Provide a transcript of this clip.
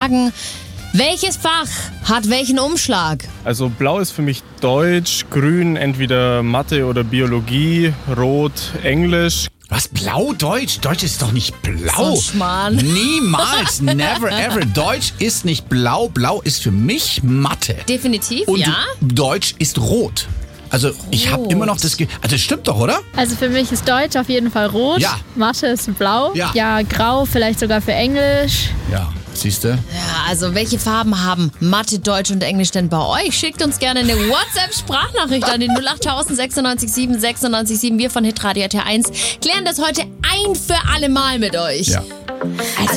sagen, welches Fach hat welchen Umschlag? Also blau ist für mich Deutsch, grün entweder Mathe oder Biologie, rot Englisch. Was, blau, Deutsch? Deutsch ist doch nicht blau. So Schmarrn. Niemals, never ever. Deutsch ist nicht blau. Blau ist für mich Mathe. Definitiv, Und ja. Deutsch ist rot. Also ich habe immer noch das also das stimmt doch, oder? Also für mich ist Deutsch auf jeden Fall rot. Ja. Mathe ist blau. Ja. Grau vielleicht sogar für Englisch. Ja, siehst du? Ja, also welche Farben haben Mathe, Deutsch und Englisch denn bei euch? Schickt uns gerne eine WhatsApp-Sprachnachricht an den 08000 96 7 96 7. Wir von Hitradio RT1 klären das heute ein für alle Mal mit euch. Ja. Also